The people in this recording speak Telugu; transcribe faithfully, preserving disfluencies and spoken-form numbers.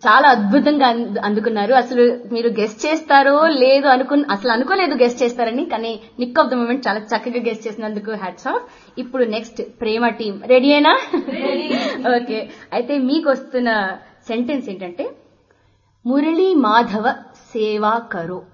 చాలా అద్భుతంగా అందుకున్నారు. అసలు మీరు గెస్ట్ చేస్తారో లేదో అనుకు అసలు అనుకోలేదు గెస్ట్ చేస్తారని, కానీ నిక్ ఆఫ్ ద మూమెంట్ చాలా చక్కగా గెస్ట్ చేసినందుకు హ్యాట్స్ ఆఫ్. ఇప్పుడు నెక్స్ట్ ప్రేమ టీం రెడీయేనా? ఓకే, అయితే మీకు వస్తున్న సెంటెన్స్ ఏంటంటే, మురళీ మాధవ సేవా కరో.